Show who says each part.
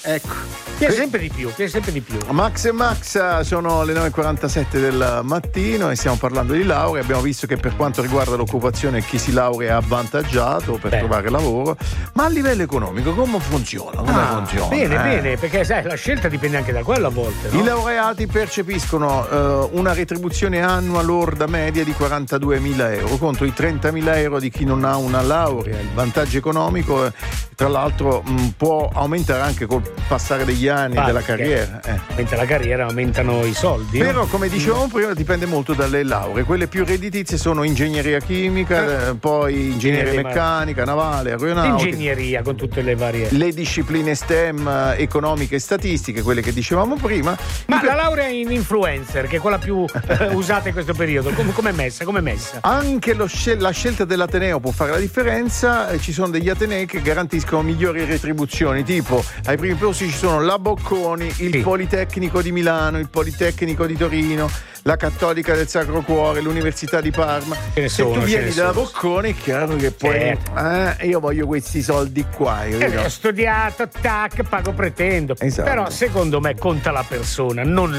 Speaker 1: Ecco.
Speaker 2: È sempre di più.
Speaker 1: Max e Max, sono le 9.47 del mattino e stiamo parlando di laurea. Abbiamo visto che per quanto riguarda l'occupazione chi si laurea è avvantaggiato per trovare lavoro, ma a livello economico come funziona?
Speaker 2: Bene, perché sai, la scelta dipende anche da quello a volte, no?
Speaker 1: I laureati percepiscono una retribuzione annua lorda media di 42.000 euro contro i 30.000 euro di chi non ha una laurea. Il vantaggio economico, tra l'altro, può aumentare anche col passare degli anni della carriera.
Speaker 2: Aumenta la carriera, aumentano i soldi.
Speaker 1: Però, come dicevamo prima, dipende molto dalle lauree. Quelle più redditizie sono ingegneria chimica, poi ingegneria meccanica, navale, aeronautica.
Speaker 2: Ingegneria con tutte le varie.
Speaker 1: Le discipline STEM, economiche e statistiche, quelle che dicevamo prima.
Speaker 2: Ma la laurea in influencer, che è quella più usata in questo periodo, come è messa?
Speaker 1: Anche la scelta dell'ateneo può fare la differenza. Ci sono degli atenei che garantiscono migliori retribuzioni, tipo ai primi posti ci sono la Bocconi, il Politecnico di Milano, il Politecnico di Torino, la Cattolica del Sacro Cuore, l'Università di Parma. Se tu vieni dalla Bocconi è chiaro che poi io voglio questi soldi qua.
Speaker 2: Ho studiato, tac, pago, pretendo.
Speaker 1: Esatto.
Speaker 2: Però secondo me conta la persona, non